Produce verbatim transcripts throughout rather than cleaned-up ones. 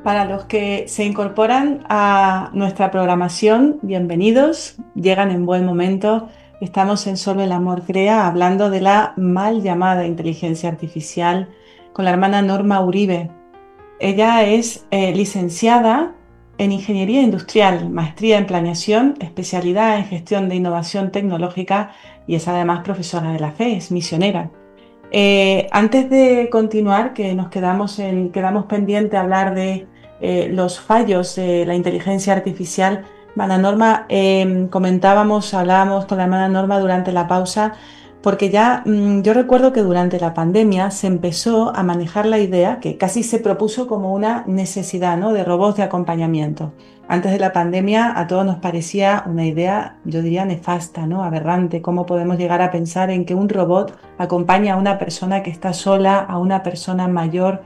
Para los que se incorporan a nuestra programación, bienvenidos, llegan en buen momento. Estamos en Solo el Amor Crea hablando de la mal llamada inteligencia artificial con la hermana Norma Uribe. Ella es eh, licenciada en Ingeniería Industrial, maestría en Planeación, especialidad en Gestión de Innovación Tecnológica y es además profesora de la fe, es misionera. Eh, antes de continuar, que nos quedamos, en, quedamos pendiente a hablar de eh, los fallos de la inteligencia artificial, hermana Norma, eh, comentábamos, hablábamos con la hermana Norma durante la pausa, porque ya mmm, yo recuerdo que durante la pandemia se empezó a manejar la idea, que casi se propuso como una necesidad, ¿no?, de robots de acompañamiento. Antes de la pandemia a todos nos parecía una idea, yo diría, nefasta, ¿no?, aberrante. ¿Cómo podemos llegar a pensar en que un robot acompaña a una persona que está sola, a una persona mayor?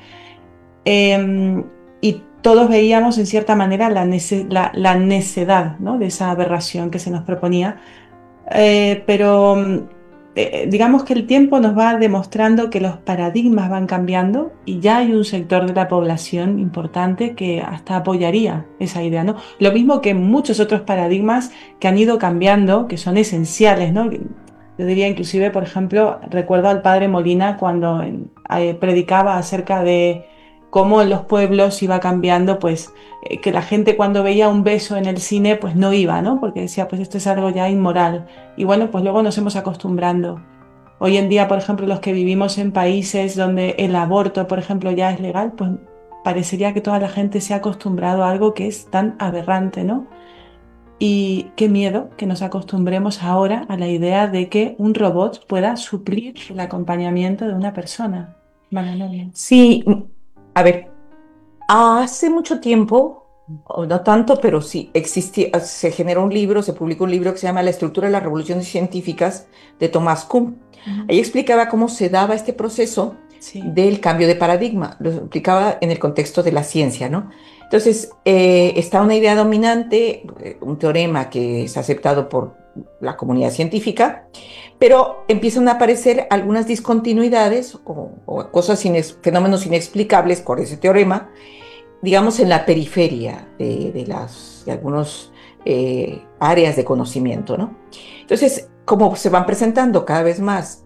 Eh, y todos veíamos en cierta manera la, nece la, la necedad, ¿no?, de esa aberración que se nos proponía. Eh, pero eh, digamos que el tiempo nos va demostrando que los paradigmas van cambiando y ya hay un sector de la población importante que hasta apoyaría esa idea, ¿no? Lo mismo que muchos otros paradigmas que han ido cambiando, que son esenciales, ¿no? Yo diría inclusive, por ejemplo, recuerdo al padre Molina cuando eh, predicaba acerca de cómo en los pueblos iba cambiando, pues eh, que la gente cuando veía un beso en el cine pues no iba, ¿no? Porque decía, pues esto es algo ya inmoral. Y bueno, pues luego nos hemos acostumbrando. Hoy en día, por ejemplo, los que vivimos en países donde el aborto, por ejemplo, ya es legal, pues parecería que toda la gente se ha acostumbrado a algo que es tan aberrante, ¿no? Y qué miedo que nos acostumbremos ahora a la idea de que un robot pueda suplir el acompañamiento de una persona. Vale, Sí, mm, a ver, hace mucho tiempo, o no tanto, pero sí, existía, se generó un libro, se publicó un libro que se llama La estructura de las revoluciones científicas de Thomas Kuhn. uh-huh. Ahí explicaba cómo se daba este proceso Sí. del cambio de paradigma, lo explicaba en el contexto de la ciencia, ¿no? Entonces, eh, está una idea dominante, eh, un teorema que es aceptado por la comunidad científica, pero empiezan a aparecer algunas discontinuidades o, o cosas, inex, fenómenos inexplicables por ese teorema, digamos, en la periferia de, de las, de algunos eh, áreas de conocimiento, ¿no? Entonces, como se van presentando cada vez más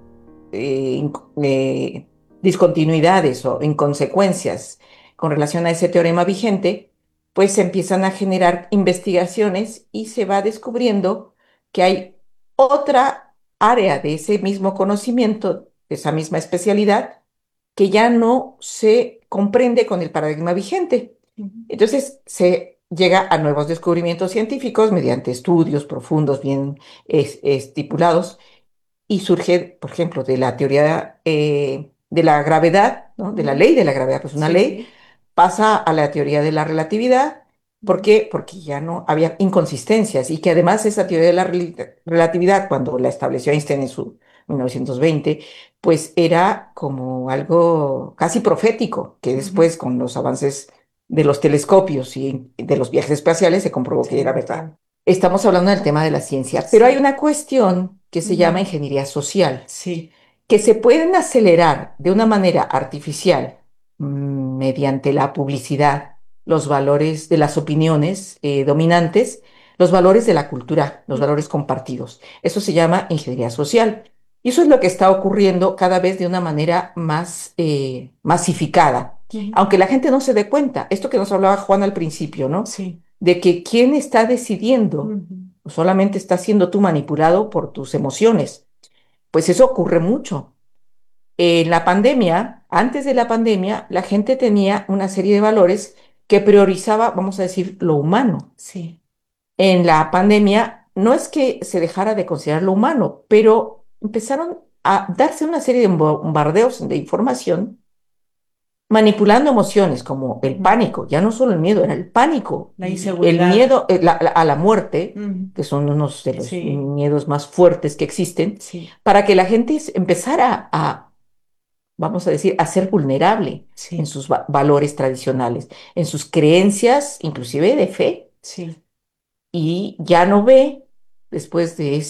eh, eh, discontinuidades o inconsecuencias con relación a ese teorema vigente, pues se empiezan a generar investigaciones y se va descubriendo que hay otra área de ese mismo conocimiento, de esa misma especialidad, que ya no se comprende con el paradigma vigente. Uh-huh. Entonces se llega a nuevos descubrimientos científicos mediante estudios profundos, bien es, estipulados, y surge, por ejemplo, de la teoría eh, de la gravedad, ¿no? De la Uh-huh. ley de la gravedad, pues una Sí, ley, sí. pasa a la teoría de la relatividad. ¿Por Uh-huh. qué? Porque ya no había inconsistencias y que además esa teoría de la rel- relatividad, cuando la estableció Einstein en su mil novecientos veinte, pues era como algo casi profético, que Uh-huh. después con los avances de los telescopios y de los viajes espaciales se comprobó que era Sí, verdad. Estamos hablando del tema de la ciencia, pero hay sí. una cuestión que se llama Uh-huh. ingeniería social, Sí. que se pueden acelerar de una manera artificial mm, mediante la publicidad, los valores de las opiniones eh, dominantes, los valores de la cultura, los valores compartidos. Eso se llama ingeniería social. Y eso es lo que está ocurriendo cada vez de una manera más eh, masificada, Uh-huh. aunque la gente no se dé cuenta. Esto que nos hablaba Juan al principio, ¿no? Sí. De que quién está decidiendo, Uh-huh. solamente está siendo tú manipulado por tus emociones. Pues eso ocurre mucho. En la pandemia, antes de la pandemia, la gente tenía una serie de valores que priorizaba, vamos a decir, lo humano. Sí. En la pandemia no es que se dejara de considerar lo humano, pero empezaron a darse una serie de bombardeos de información manipulando emociones como el Uh-huh. pánico, ya no solo el miedo, era el pánico La y el inseguridad. miedo eh, la- la- a la muerte, Uh-huh. que son unos de los Sí. miedos más fuertes que existen, Sí. para que la gente s- empezara a, vamos a decir, a ser vulnerable en Sí. sus va- valores tradicionales, en sus creencias, inclusive de fe, Sí. y ya no ve, después de